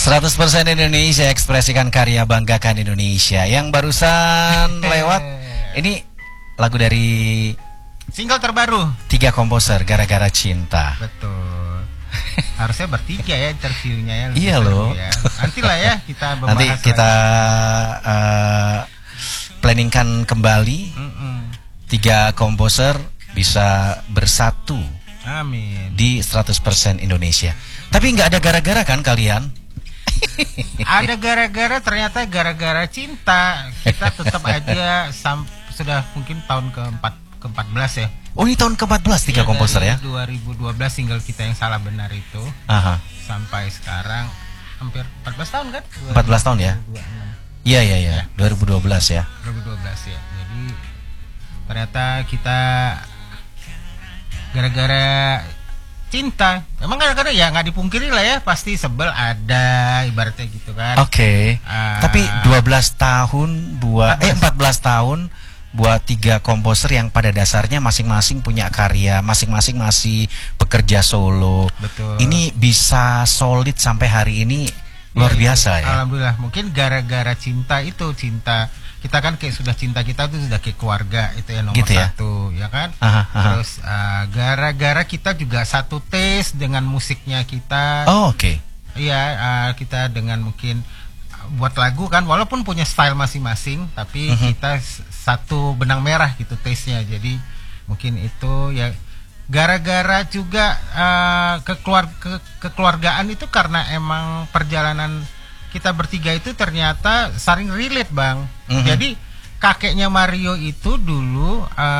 100% Indonesia, ekspresikan karya, banggakan Indonesia. Yang barusan lewat ini lagu dari single terbaru 3 komposer, Gara-gara Cinta. Betul. Harusnya bertiga ya interviewnya ya. Iya loh ya. Nantilah ya kita membahas. Nanti kita planningkan kembali 3 komposer bisa bersatu. Amin. Di 100% Indonesia. Tapi nggak ada gara-gara kan kalian? Ada gara-gara, ternyata gara-gara cinta. Kita tetap aja sudah mungkin tahun ke-14 ya. Oh, ini tahun ke-14 3 komposer ya? 2012 single kita yang salah benar itu. Aha. Sampai sekarang hampir 14 tahun kan? 14 tahun ya? Iya. 2012 ya. 2012 ya. Jadi ternyata kita gara-gara cinta. Emang kadang-kadang ya nggak dipungkiri lah ya, pasti sebel ada, ibaratnya gitu kan. Oke. Tapi 12 tahun buat 14 tahun buat 3 komposer yang pada dasarnya masing-masing punya karya, masing-masing masih bekerja solo. Betul. Ini bisa solid sampai hari ini luar biasa ya. Alhamdulillah. Mungkin gara-gara cinta itu, cinta kita kan kayak sudah cinta kita tuh sudah kayak keluarga, itu ya nomor gitu satu ya kan. Terus gara-gara kita juga satu taste dengan musiknya kita. Oh, oke. Iya, kita dengan mungkin buat lagu kan walaupun punya style masing-masing, tapi kita satu benang merah gitu taste-nya. Jadi mungkin itu ya gara-gara juga kekeluargaan itu, karena emang perjalanan kita bertiga itu ternyata saling relate, Bang. Jadi kakeknya Mario itu dulu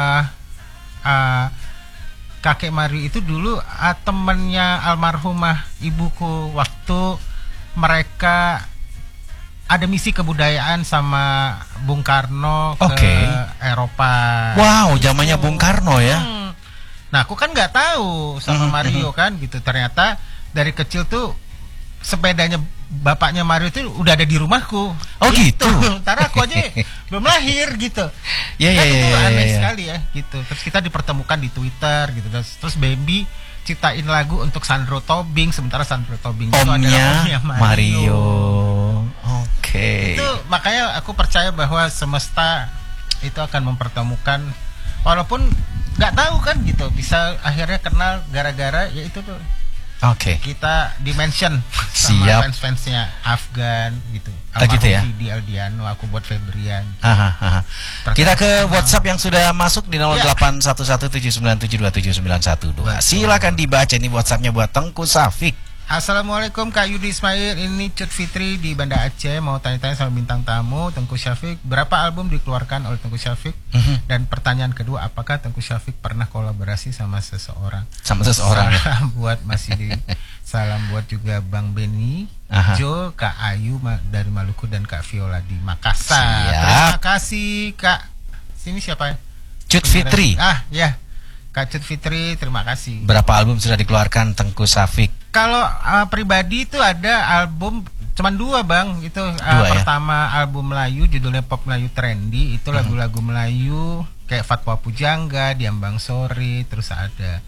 kakek Mario itu dulu temennya almarhumah ibuku waktu mereka ada misi kebudayaan sama Bung Karno ke Eropa. Wow, zamannya Bung Karno ya. Nah, aku kan nggak tahu sama Mario kan gitu. Ternyata dari kecil tuh sepedanya bapaknya Mario itu udah ada di rumahku. Oh gitu. Ntar aku aja belum lahir gitu. Iya. Itu aneh sekali ya gitu. Terus kita dipertemukan di Twitter gitu. Terus Baby ciptain lagu untuk Sandro Tobing, sementara Sandro Tobing itu adalah omnya Mario. Oke. Itu makanya aku percaya bahwa semesta itu akan mempertemukan, walaupun nggak tahu kan gitu, bisa akhirnya kenal gara-gara ya itu tuh. Oke. Kita dimension sama fans-fansnya Afgan gitu. Gitu ya. Di Aldiano, aku buat Febrian. Kita ke WhatsApp yang sudah masuk di 081179727912. Silakan dibaca, ini WhatsAppnya buat Tengku Safik. Assalamualaikum Kak Yudi Ismail, ini Cut Fitri di Banda Aceh, mau tanya-tanya sama bintang tamu Tengku Syafiq, berapa album dikeluarkan oleh Tengku Syafiq? Dan pertanyaan kedua, apakah Tengku Syafiq pernah kolaborasi sama seseorang? Sama seseorang. Salam buat Mas Yudi, salam buat juga Bang Beni, Jo, Kak Ayu dari Maluku, dan Kak Viola di Makassar. Terima kasih Kak. Sini siapa ya? Cut Fitri. Ya, Kak Cut Fitri, terima kasih. Berapa album sudah dikeluarkan Tengku Syafiq? Kalau pribadi itu ada album cuman 2, Bang. Itu pertama album Melayu, judulnya Pop Melayu Trendy. Itu lagu-lagu Melayu kayak Fatwa Pujangga, Diambang Sore, terus ada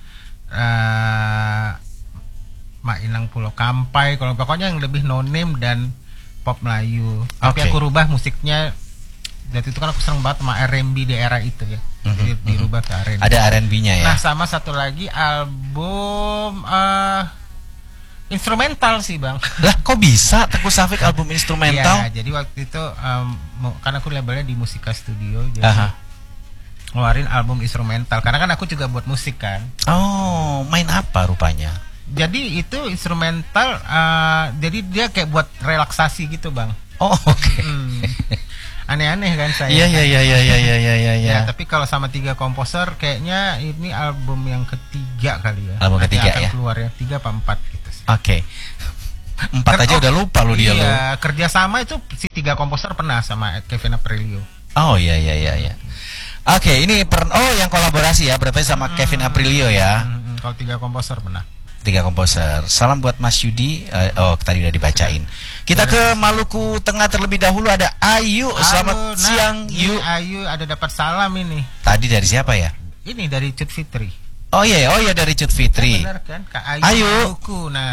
Mainang Pulau Kampai. Kalau pokoknya yang lebih no name dan pop Melayu. Tapi aku rubah musiknya. Dan itu kan aku seneng banget sama R&B di era itu ya. Jadi dirubah ke R&B. Ada R&B-nya ya. Nah, sama satu lagi album instrumental sih, Bang. Lah, kok bisa Tengku Syafiq album instrumental? Iya, jadi waktu itu karena aku labelnya di Musika Studio, jadi ngeluarin album instrumental. Karena kan aku juga buat musik kan. Oh, main apa rupanya? Jadi itu instrumental, jadi dia kayak buat relaksasi gitu, Bang. Oh, oke. Aneh-aneh kan saya. Iya. Tapi kalau sama 3 komposer kayaknya ini album yang ketiga kali ya. Album ketiga ya. Keluar ya 3 apa 4 gitu sih. Oke. 4 aja udah lupa lu dia lu. Iya, kerjasama itu si 3 komposer pernah sama Kevin Aprilio. Oh iya. Oke, ini yang kolaborasi ya, berarti sama Kevin Aprilio ya. Kalau 3 komposer pernah. 3 komposer. Salam buat Mas Yudi. Tadi udah dibacain. Kita ke Maluku Tengah terlebih dahulu, ada Ayu. Selamat siang, Yu. Ayu ada dapat salam ini. Tadi dari siapa ya? Ini dari Cut Fitri. Oh iya, dari Cut Fitri. Benar kan? Kak Ayu. Ayu. Maluku. Nah,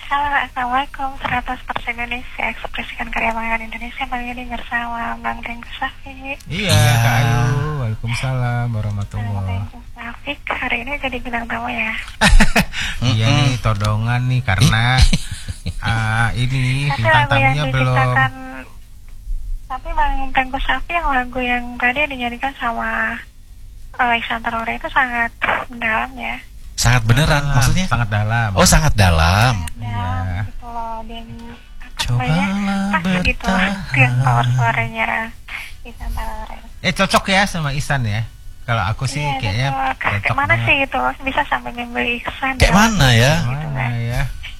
Halo, Assalamualaikum. 100% Indonesia, ekspresikan karya Bang Indonesia. Bang Yudi bersama Bang Tengku Safik. Iya, Kak Ayu. Waalaikumsalam warahmatullahi. Bang Tengku Safik hari ini jadi bintang tamu ya. Iya nih, todongan nih karena ini Tapi bintang lagu yang tamunya belum. diciptakan, tapi Bang Tengku Safik yang lagu yang tadi dinyanyikan sama Iksan Terore itu sangat mendalam ya. Sangat beneran maksudnya? Sangat dalam. Oh, sangat dalam. Dalam gitu loh. Dan Cobalah pas gitu yang power suaranya Iksan Terore. Cocok ya sama Ihsan ya. Kalau aku sih Iya, kayaknya kayak cocok mana banget. sih gitu bisa sampai membeli Iksan. Kayak mana ya? Mana ya?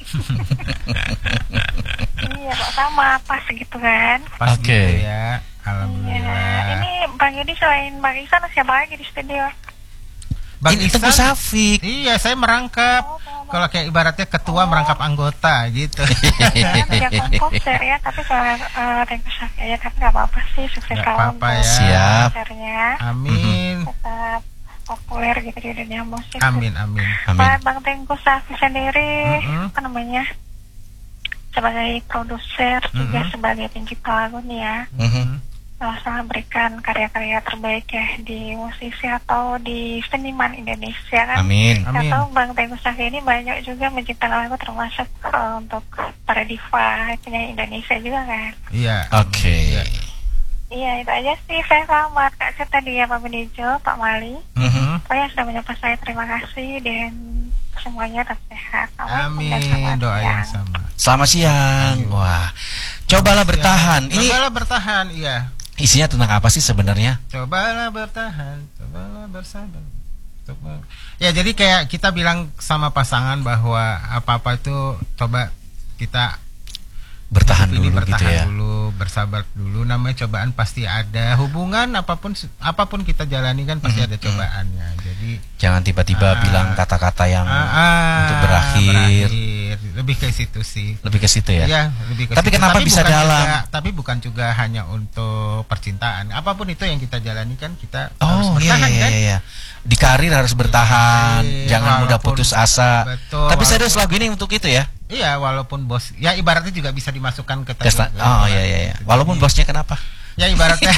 Iya kok sama pas gitu kan. Pas Oke. gitu ya. Iya. Alhamdulillah. Ini Bang Yudi selain Bang Iksan siapa lagi di studio? Bang Ini Tengku Ihsan. Safik. Iya, saya merangkap. Kalau kayak ibaratnya ketua merangkap anggota gitu. Ya komposer ya, tapi soal Tengku Safik ya, tapi nggak apa-apa sih, sukses Nggak selalu apa-apa untuk ya. Siap. konsernya, Amin. tetap populer gitu di dunia musik. Amin, amin. Amin. Pak Bang Tengku Safik sendiri, Mm-mm. apa namanya, sebagai produser juga Mm-mm. sebagai pencipta lagu nih ya, Mhm. sama berikan karya-karya terbaik ya di musisi atau di seniman Indonesia kan. Amin. Amin. Atau Bang Tengku Safik ini banyak juga menciptakan lagu termasuk untuk para diva penyanyi Indonesia juga kan. Iya. Oke. Iya. Iya itu aja sih, saya selamat Kak Sir tadi ya Pak Benijo, Pak Mali. Mhm. Pokoknya sudah menyapa saya, terima kasih dan semuanya tetap sehat. Assalamualaikum dan Amin. selamat Doa yang siang. sama. Selamat siang. Wah. Cobalah bertahan. Ini Cobalah bertahan, iya. isinya tentang apa sih sebenarnya? Cobalah bertahan, cobalah bersabar. Ya, jadi kayak kita bilang sama pasangan bahwa apa-apa itu coba kita Bertahan hidup ini dulu gitu bertahan ya. dulu, bersabar dulu. Namanya cobaan pasti ada. Hubungan apapun kita jalani kan pasti ada cobaannya. Jadi Jangan tiba-tiba bilang kata-kata yang untuk berakhir. Lebih ke situ sih. Lebih ke situ ya. Iya, lebih ke Tapi situ. kenapa bisa bukan dalam? tapi bukan juga hanya untuk percintaan. Apapun itu yang kita jalani kan kita Oh harus iya bertahan iya kan. iya. Di karir harus bertahan, Iya, jangan mudah walaupun- putus asa. betul, Tapi walaupun- serius lagu ini untuk itu ya. Iya, walaupun bos, ya ibaratnya juga bisa dimasukkan ke Oh iya iya iya. Walaupun bosnya kenapa? Ya ibaratnya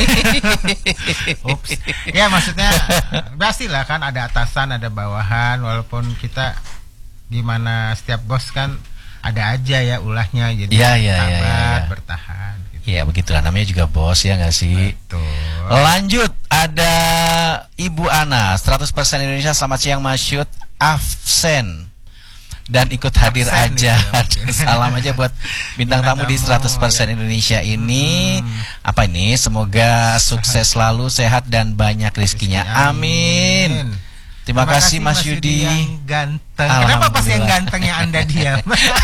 Ups. Ya maksudnya pastilah kan ada atasan, ada bawahan. Walaupun kita gimana, setiap bos kan ada aja ya ulahnya. Jadi Iya, iya, iya, sabar, iya. bertahan gitu. Ya begitulah namanya juga bos ya nggak sih. Betul. Lanjut ada Ibu Ana 100% Indonesia. Selamat siang Mas Syut Afsen. Dan ikut hadir Absen aja. itu ya, mungkin. Salam aja buat bintang tamu di 100% Indonesia ini. Apa ini? Semoga sukses selalu, sehat dan banyak rezekinya. Amin. Terima kasih Mas Yudi. Yang ganteng. Kenapa pas yang Alhamdulillah. gantengnya Anda diam?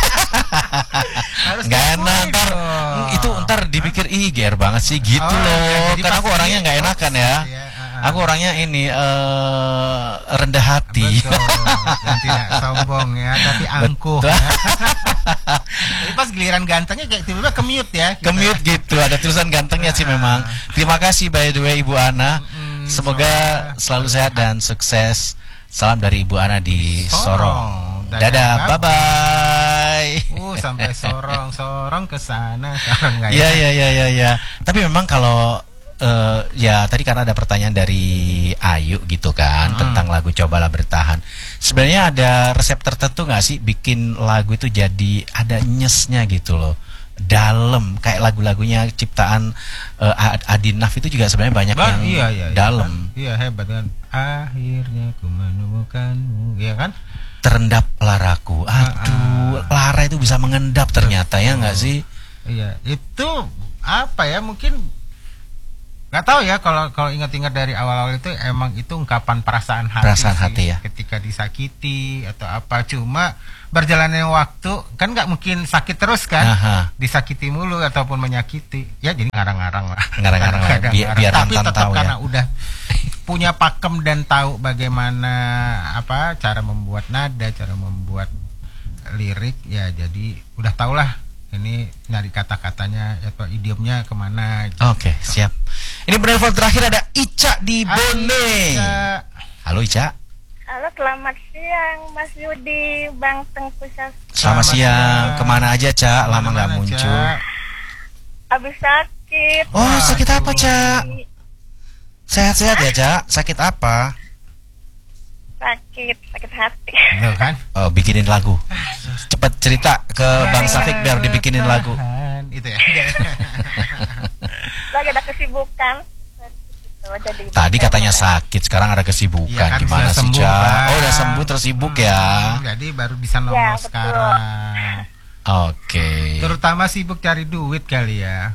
Harus Nggak diakui enak ntar dong. itu ntar dipikir ih GR banget sih gitu Oh, loh. jadi Karena aku pasti orangnya nggak enakan ya. Iya, Aku orangnya ini rendah hati. Betul. Dan tidak sombong ya, tapi angkuh. Betul. Ya. Jadi pas giliran gantengnya kayak tiba-tiba ke-mute ya. kita. Kemute gitu, ada tulisan gantengnya sih memang. Terima kasih by the way Ibu Ana. Semoga selalu sehat dan sukses. Salam dari Ibu Ana di Sorong. Dadah, bye bye. Sampai sorong ke sana, sorong nggak Iya ya? iya. Tapi memang kalau ya tadi karena ada pertanyaan dari Ayu gitu kan tentang lagu Cobalah Bertahan. Sebenarnya ada resep tertentu nggak sih bikin lagu itu jadi ada nyesnya gitu loh, dalam kayak lagu-lagunya ciptaan Adinaf itu juga sebenarnya banyak yang Iya, dalam. Iya, hebat kan. Akhirnya ku menemukanmu, ya kan? Terendap laraku, aduh lara itu bisa mengendap ternyata ya nggak sih? Iya, itu apa ya, mungkin nggak tahu ya, kalau ingat-ingat dari awal-awal itu emang itu ungkapan perasaan hati, Perasaan sih, hati ya. ketika disakiti atau apa. Cuma berjalannya waktu kan nggak mungkin sakit terus kan, Aha. disakiti mulu ataupun menyakiti ya, jadi ngarang-ngarang lah. Ngarang-ngarang lah, Kadang-kadang biar ngarang. Tapi Rantan tetap tahu ya. karena udah punya pakem dan tahu bagaimana apa cara membuat nada, cara membuat lirik ya, jadi udah tau lah ini nyari kata-katanya atau idiomnya kemana gitu. Oke, siap. Ini penelpon terakhir ada Ica di Bone. Ica. Halo Ica. Halo, selamat siang Mas Yudi, Bang Tengku Safi. Selamat siang. Kemana aja, Cak? Lama nggak Kemana, muncul. Cak? Habis sakit. Oh, sakit apa, Cak? Di- Sehat-sehat ya, Cak? Sakit apa? sakit hati. Tuh kan? Oh, bikinin lagu. Cepet cerita ke Bang Safik biar dibikinin lagu. Tahan, itu ya. Lagi ada kesibukan. Gitu, jadi Tadi katanya sakit, sekarang ada kesibukan. Iya, kan Gimana sudah sih, sembuh, Cak? Bang. Oh, udah sembuh terus sibuk ya. Jadi baru bisa nongol Ya, betul. sekarang. Oke. Terutama sibuk cari duit kali ya.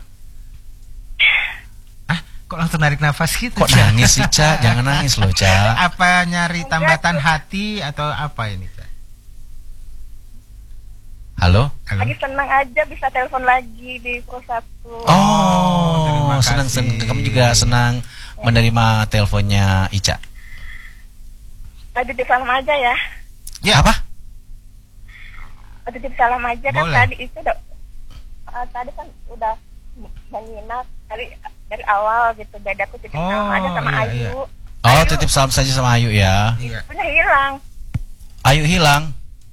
Kok langsung narik nafas gitu? Kok Cak? nangis sih, Cak? Jangan nangis loh, Cak. Apa nyari tambatan hati atau apa ini, Cak? Halo? Halo? lagi senang aja bisa telepon lagi di Pro 1. terima Oh, senang. kasih. Kamu juga senang menerima teleponnya Ica. Tadi di salam aja ya. Ya. Apa? Tadi di salam aja kan Boleh. tadi itu tadi kan udah menyimak dari awal gitu. Jadi aku titip salam Oh, aja sama iya, Ayu. iya. Oh, titip salam saja sama Ayu ya. Iya. Punya hilang. Ayu hilang.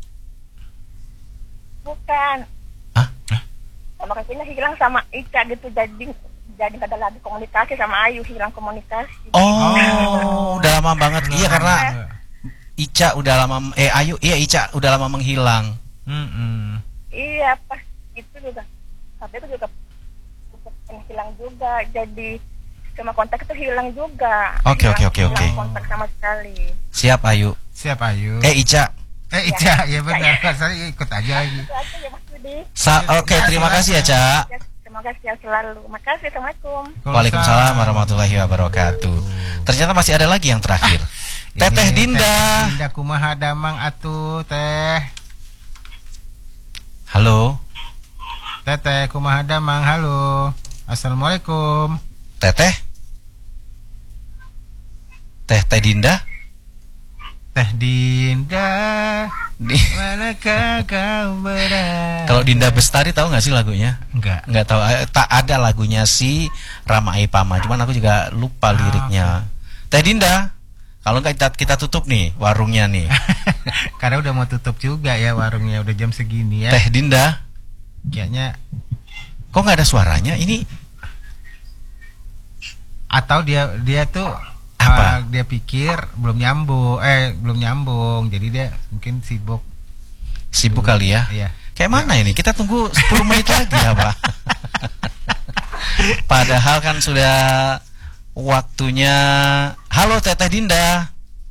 Bukan. Hah? Sama kakinya hilang sama Ica gitu, jadi nggak ada lagi komunikasi sama Ayu, hilang komunikasi. Oh, udah lama banget. Iya, karena Ica udah lama Ayu, iya Ica udah lama menghilang. Mm-mm. Iya, pas itu juga sampai itu juga hilang juga, jadi sama kontak itu hilang juga. Oke. Hilang kontak sama sekali. Siap Ayu. Siap Ayu. Ica. Ica, ya benar. Saya ikut aja lagi. Itu aja ya Mas Budi. Oke, terima kasih ya, Cak. Ya, terima kasih ya selalu. Makasih, assalamualaikum. Waalaikumsalam warahmatullahi wabarakatuh. Ternyata masih ada lagi yang terakhir. Teteh Ini Dinda. Teteh Dinda kumaha damang atuh teh. Halo, Teteh kumaha damang, halo. Assalamualaikum. Teteh. Teh Dinda. Teh Dinda, Di- manakah kau berada? Kalau Dinda Bestari tahu nggak sih lagunya? Enggak. Nggak tahu. Tak ada lagunya si Rama Ipama. Cuman aku juga lupa liriknya. Teh Dinda. Kalau nggak kita tutup nih warungnya nih. Karena udah mau tutup juga ya warungnya, udah jam segini ya. Teh Dinda. Kayaknya Kok nggak ada suaranya? Ini atau dia tuh Apa? dia pikir belum nyambung, jadi dia mungkin sibuk. sibuk kali ya. Iya. Kayak mana ini? Kita tunggu 10 menit lagi apa? Padahal kan sudah waktunya. Halo Teteh Dinda.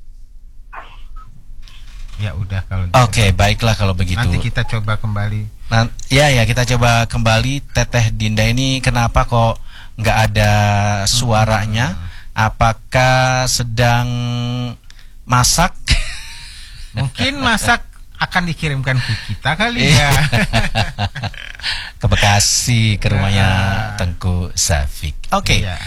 Ya udah kalau gitu. Oke, baiklah kalau begitu. Nanti kita coba kembali. Ya kita coba kembali. Teteh Dinda ini kenapa kok nggak ada suaranya? Apakah sedang masak? Mungkin masak akan dikirimkan ke kita kali Iya. ya. Ke Bekasi, ke rumahnya Tengku Safik. Oke. Iya.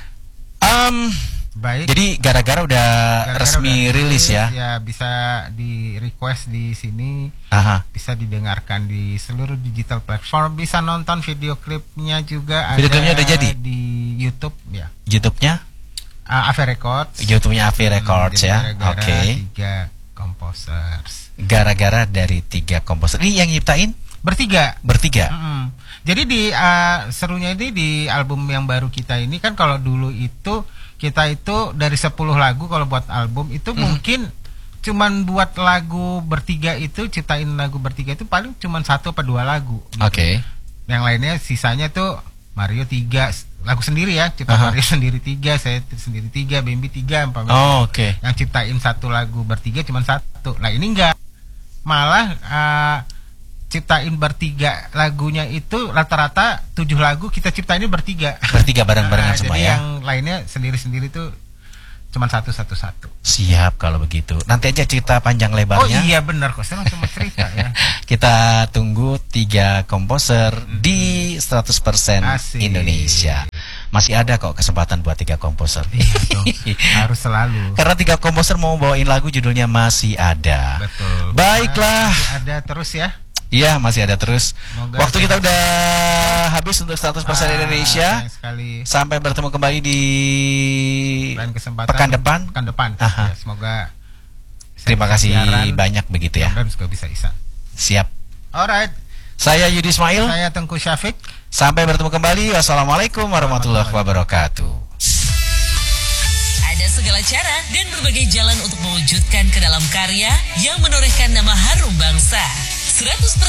Baik. Jadi gara-gara udah Gara-gara resmi udah rilis ya. Ya bisa di request di sini, Aha. bisa didengarkan di seluruh digital platform, bisa nonton video klipnya juga. Video ada klipnya udah jadi? di YouTube ya. YouTube-nya? Ave Records. YouTube-nya Avi Records Jadi ya. gara-gara Oke. 3 composers. Gara-gara dari 3 komposer. Ini yang nyiptain Bertiga. bertiga. Mm-mm. Jadi di serunya ini di album yang baru kita ini kan, kalau dulu itu kita itu dari 10 lagu kalau buat album itu mungkin cuman buat lagu bertiga itu, ciptain lagu bertiga itu paling cuman 1 atau 2 lagu gitu. Oke. Yang lainnya sisanya tuh Mario 3 lagu sendiri ya, cipta Aha. Mario sendiri 3, saya sendiri 3, Bambi 3, Oh, oke. yang ciptain 1 lagu bertiga cuman 1. Nah ini enggak, malah ciptain bertiga lagunya itu rata-rata 7 lagu kita ciptainnya bertiga. Bertiga bareng-barengan semua jadi ya. yang lainnya sendiri-sendiri tuh cuman satu. Siap kalau begitu. Nanti aja cerita panjang Oh lebarnya. iya benar kok, saya cuma cerita ya. Kita tunggu 3 komposer di 100% Asik. Indonesia. Masih ada kok kesempatan buat 3 komposer. Iya dong, harus selalu. Karena 3 komposer mau bawain lagu judulnya Masih Ada. Betul. Baiklah. Masih ada terus ya. Iya, masih ada terus. Semoga Waktu kita udah habis untuk 100% Indonesia. sayang sekali. Sampai bertemu kembali di Lain kesempatan pekan depan. Pekan depan. Aha. Ya, semoga Terima kasih siaran. banyak begitu ya. Dan juga bisa Ihsan. Siap. Alright. Saya Yudi Ismail. Saya Tengku Syafiq. Sampai bertemu kembali. Wassalamualaikum warahmatullahi wabarakatuh. Ada segala cara dan berbagai jalan untuk mewujudkan ke dalam karya yang menorehkan nama harum bangsa. 100%